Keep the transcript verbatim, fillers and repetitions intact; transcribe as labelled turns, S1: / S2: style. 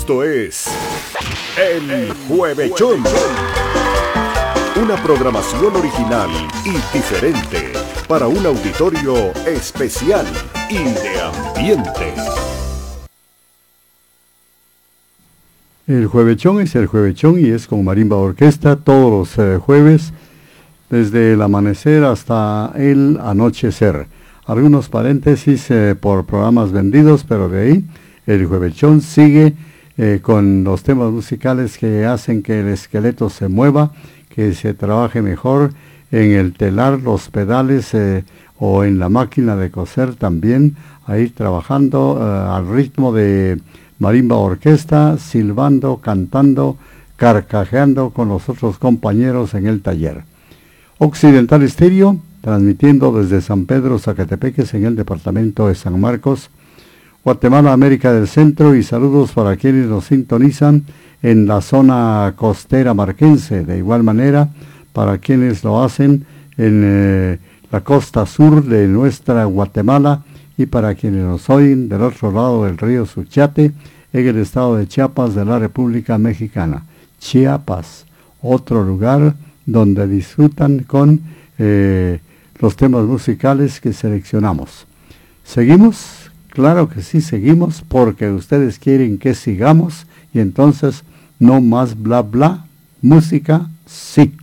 S1: Esto es El Juevechón. Una programación original y diferente para un auditorio especial y de ambiente.
S2: El Juevechón es el Juevechón y es con Marimba Orquesta todos los eh, jueves desde el amanecer hasta el anochecer. Algunos paréntesis eh, por programas vendidos, pero de ahí el Juevechón sigue eh, con los temas musicales que hacen que el esqueleto se mueva, que se trabaje mejor en el telar, los pedales eh, o en la máquina de coser también, a ir trabajando eh, al ritmo de Marimba Orquesta, silbando, cantando, carcajeando con los otros compañeros en el taller. Occidental Estéreo, transmitiendo desde San Pedro, Zacatepeques, en el departamento de San Marcos, Guatemala, América del Centro, y saludos para quienes nos sintonizan en la zona costera marquense, de igual manera para quienes lo hacen en eh, la costa sur de nuestra Guatemala y para quienes nos oyen del otro lado del río Suchiate, en el estado de Chiapas de la República Mexicana. Chiapas, otro lugar donde disfrutan con eh, los temas musicales que seleccionamos. ¿Seguimos? Claro que sí, seguimos porque ustedes quieren que sigamos y entonces no más bla bla, música sí.